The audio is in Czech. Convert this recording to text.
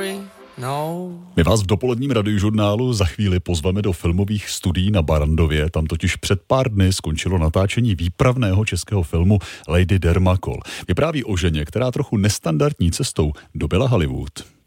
My vás v dopoledním radiožurnálu za chvíli pozveme do filmových studií na Barrandově. Tam totiž před pár dny skončilo natáčení výpravného českého filmu Lady Dermakol. Vypráví o ženě, která trochu nestandardní cestou dobyla Hollywood.